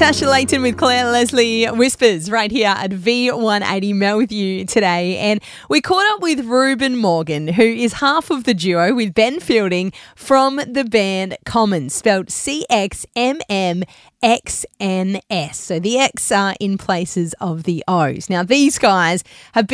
Natasha Layton with Claire Leslie Whispers right here at V180 Mel with you today. And we caught up with Ruben Morgan, who is half of the duo with Ben Fielding from the band Common, spelled CXMMXNS. So the X are in places of the O's. Now, these guys have been